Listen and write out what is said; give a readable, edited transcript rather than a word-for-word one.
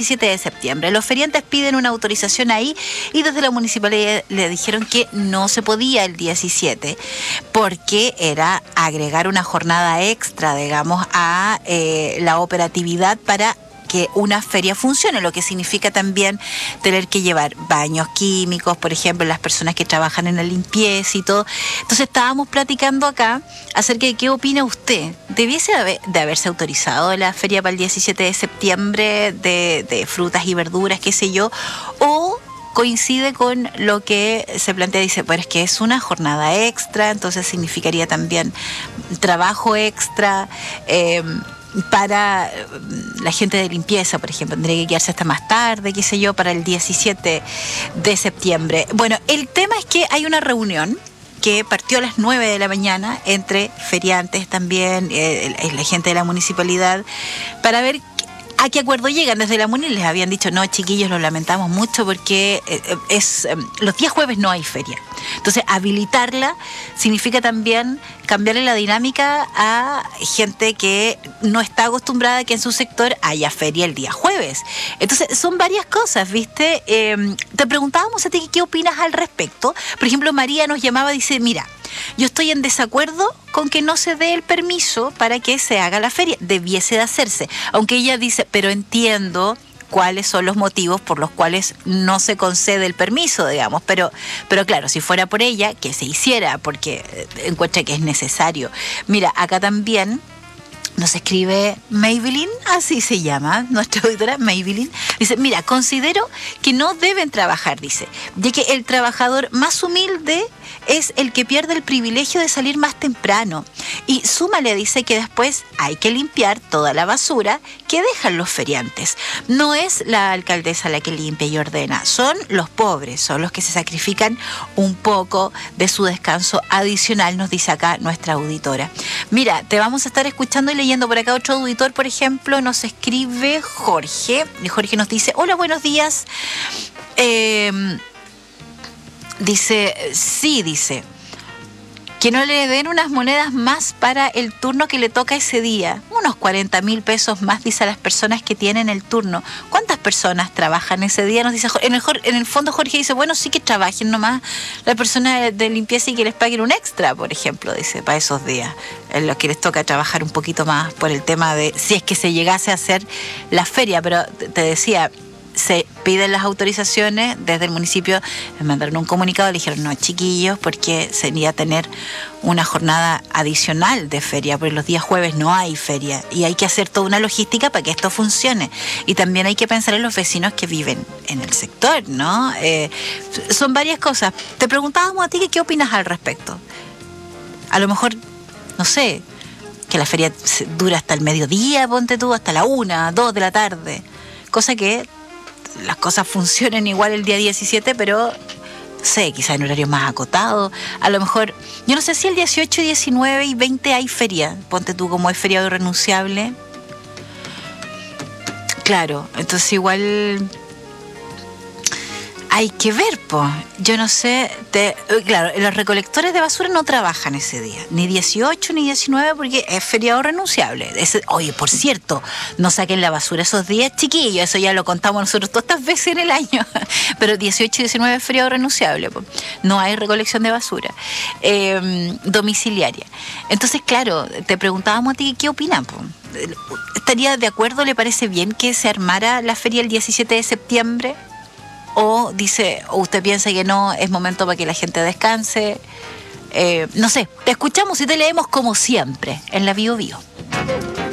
17 de septiembre. Los feriantes piden una autorización ahí y desde la municipalidad le dijeron que no se podía el 17 porque era agregar una jornada extra, digamos, a la operatividad para que una feria funcione, lo que significa también tener que llevar baños químicos, por ejemplo, las personas que trabajan en la limpieza y todo. Entonces estábamos platicando acá acerca de qué opina usted. ¿Debiese de haberse autorizado la feria para el 17 de septiembre de frutas y verduras, qué sé yo? ¿O coincide con lo que se plantea? Dice, pero es que es una jornada extra, entonces significaría también trabajo extra, para la gente de limpieza, por ejemplo, tendría que quedarse hasta más tarde, qué sé yo, para el 17 de septiembre. Bueno, el tema es que hay una reunión que partió a las 9 de la mañana entre feriantes también, la gente de la municipalidad, para ver a qué acuerdo llegan. Desde la MUNI les habían dicho, no, chiquillos, lo lamentamos mucho porque los días jueves no hay feria. Entonces, habilitarla significa también cambiarle la dinámica a gente que no está acostumbrada a que en su sector haya feria el día jueves. Entonces, son varias cosas, ¿viste? Te preguntábamos a ti qué opinas al respecto. Por ejemplo, María nos llamaba y dice, mira, yo estoy en desacuerdo con que no se dé el permiso para que se haga la feria. Debiese de hacerse. Aunque ella dice, pero entiendo cuáles son los motivos por los cuales no se concede el permiso, digamos. Pero claro, si fuera por ella, que se hiciera, porque encuentra que es necesario. Mira, acá también nos escribe Maybelline, así se llama, nuestra auditora Maybelline. Dice, mira, considero que no deben trabajar, dice, ya que el trabajador más humilde es el que pierde el privilegio de salir más temprano. Y súmale, dice, que después hay que limpiar toda la basura que dejan los feriantes. No es la alcaldesa la que limpia y ordena, son los pobres, son los que se sacrifican un poco de su descanso adicional, nos dice acá nuestra auditora. Mira, te vamos a estar escuchando y leyendo por acá otro auditor, por ejemplo, nos escribe Jorge, y Jorge nos dice, hola, buenos días. Dice, que no le den unas monedas más para el turno que le toca ese día. Unos 40.000 pesos más, dice, a las personas que tienen el turno. ¿Cuántas personas trabajan ese día? Nos dice, en el fondo Jorge dice, bueno, sí que trabajen nomás las personas de limpieza y que les paguen un extra, por ejemplo, dice, para esos días. En los que les toca trabajar un poquito más por el tema de si es que se llegase a hacer la feria. Pero te decía, se piden las autorizaciones desde el municipio, me mandaron un comunicado, le dijeron, no, chiquillos, porque sería tener una jornada adicional de feria, porque los días jueves no hay feria y hay que hacer toda una logística para que esto funcione. Y también hay que pensar en los vecinos que viven en el sector, ¿no? Son varias cosas. Te preguntábamos a ti qué opinas al respecto. A lo mejor, no sé, que la feria dura hasta el mediodía, ponte tú, hasta la 1, 2 de la tarde, cosa que las cosas funcionen igual el día 17, pero no sé, quizá en horario más acotado. A lo mejor, yo no sé si el 18, 19 y 20 hay feria, ponte tú, como es feriado irrenunciable. Claro, entonces igual hay que ver, po. Yo no sé, claro, los recolectores de basura no trabajan ese día, ni 18 ni 19, porque es feriado renunciable. Oye, por cierto, no saquen la basura esos días, chiquillos, eso ya lo contamos nosotros todas estas veces en el año, pero 18 y 19 es feriado renunciable, po. No hay recolección de basura domiciliaria. Entonces, claro, te preguntábamos a ti qué opinan, po. ¿Estaría de acuerdo? ¿Le parece bien que se armara la feria el 17 de septiembre? ¿O dice, o usted piensa que no, es momento para que la gente descanse? No sé, te escuchamos y te leemos como siempre en la Bio Bio.